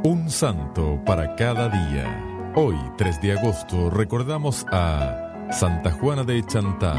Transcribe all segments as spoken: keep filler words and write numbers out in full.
Un santo para cada día. Hoy, tres de agosto, recordamos a Santa Juana de Chantal.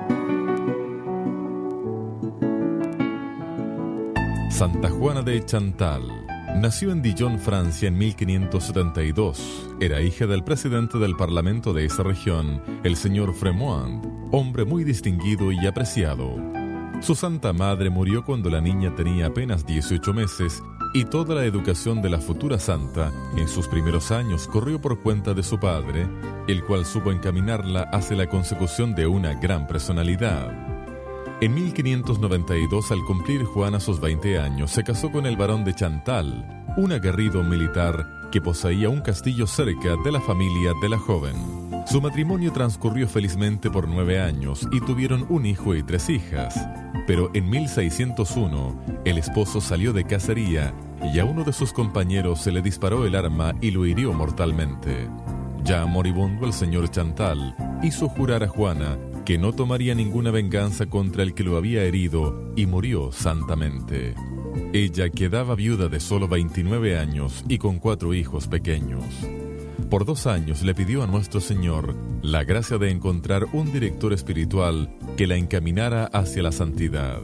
Santa Juana de Chantal nació en Dijon, Francia, en mil quinientos setenta y dos. Era hija del presidente del parlamento de esa región, el señor Fremont, hombre muy distinguido y apreciado. Su santa madre murió cuando la niña tenía apenas dieciocho meses y toda la educación de la futura santa en sus primeros años corrió por cuenta de su padre, el cual supo encaminarla hacia la consecución de una gran personalidad. En mil quinientos noventa y dos, al cumplir Juana sus veinte años, se casó con el barón de Chantal, un aguerrido militar que poseía un castillo cerca de la familia de la joven. Su matrimonio transcurrió felizmente por nueve años y tuvieron un hijo y tres hijas. Pero en mil seiscientos uno, el esposo salió de cacería y a uno de sus compañeros se le disparó el arma y lo hirió mortalmente. Ya moribundo, el señor Chantal hizo jurar a Juana que no tomaría ninguna venganza contra el que lo había herido y murió santamente. Ella quedaba viuda de solo veintinueve años y con cuatro hijos pequeños. Por dos años le pidió a nuestro Señor la gracia de encontrar un director espiritual que la encaminara hacia la santidad.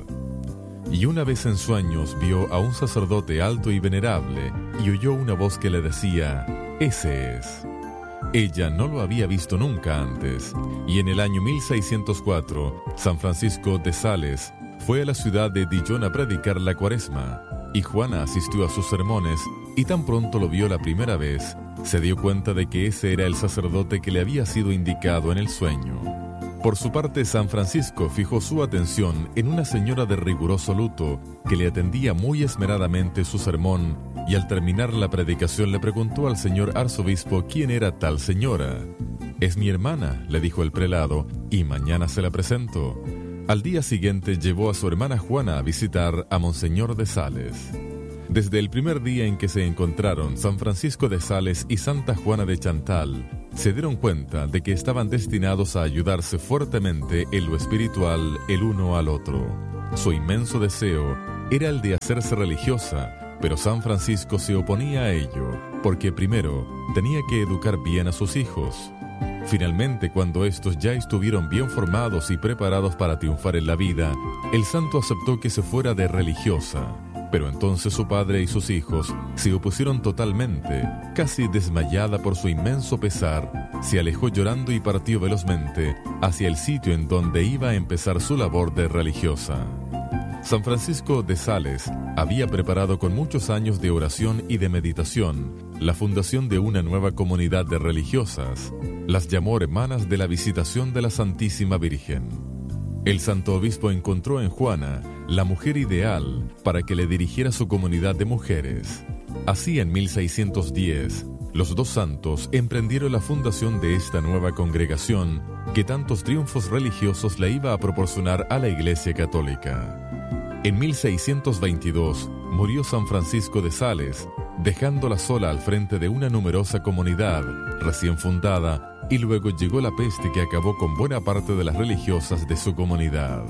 Y una vez en sueños vio a un sacerdote alto y venerable y oyó una voz que le decía: «Ese es». Ella no lo había visto nunca antes, y en el año mil seiscientos cuatro, San Francisco de Sales fue a la ciudad de Dijon a predicar la Cuaresma, y Juana asistió a sus sermones, y tan pronto lo vio la primera vez, se dio cuenta de que ese era el sacerdote que le había sido indicado en el sueño. Por su parte, San Francisco fijó su atención en una señora de riguroso luto que le atendía muy esmeradamente su sermón, y al terminar la predicación le preguntó al señor arzobispo quién era tal señora. «Es mi hermana», le dijo el prelado, «y mañana se la presento». Al día siguiente llevó a su hermana Juana a visitar a Monseñor de Sales. Desde el primer día en que se encontraron, San Francisco de Sales y Santa Juana de Chantal se dieron cuenta de que estaban destinados a ayudarse fuertemente en lo espiritual el uno al otro. Su inmenso deseo era el de hacerse religiosa, pero San Francisco se oponía a ello, porque primero tenía que educar bien a sus hijos. Finalmente, cuando estos ya estuvieron bien formados y preparados para triunfar en la vida, el santo aceptó que se fuera de religiosa. Pero entonces su padre y sus hijos se opusieron totalmente. Casi desmayada por su inmenso pesar, se alejó llorando y partió velozmente hacia el sitio en donde iba a empezar su labor de religiosa. San Francisco de Sales había preparado con muchos años de oración y de meditación la fundación de una nueva comunidad de religiosas. Las llamó Hermanas de la Visitación de la Santísima Virgen. El santo obispo encontró en Juana la mujer ideal para que le dirigiera su comunidad de mujeres. Así, en mil seiscientos diez, los dos santos emprendieron la fundación de esta nueva congregación que tantos triunfos religiosos le iba a proporcionar a la Iglesia Católica. En mil seiscientos veintidós murió San Francisco de Sales, dejándola sola al frente de una numerosa comunidad recién fundada, y luego llegó la peste que acabó con buena parte de las religiosas de su comunidad.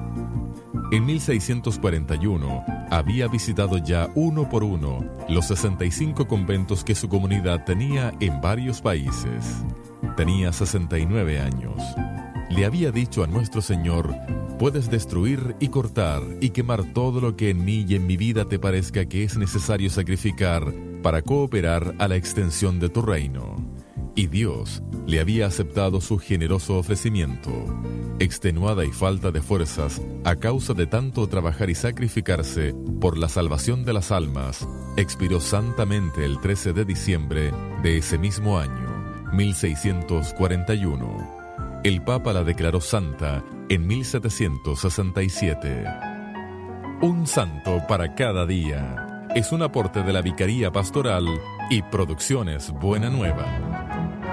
En mil seiscientos cuarenta y uno había visitado ya uno por uno los sesenta y cinco conventos que su comunidad tenía en varios países. Tenía sesenta y nueve años. Le había dicho a nuestro Señor: «Puedes destruir y cortar y quemar todo lo que en mí y en mi vida te parezca que es necesario sacrificar para cooperar a la extensión de tu reino». Y Dios le había aceptado su generoso ofrecimiento. Extenuada y falta de fuerzas, a causa de tanto trabajar y sacrificarse por la salvación de las almas, expiró santamente el trece de diciembre de ese mismo año, mil seiscientos cuarenta y uno. El Papa la declaró santa en mil setecientos sesenta y siete. Un santo para cada día. Es un aporte de la Vicaría Pastoral y Producciones Buena Nueva.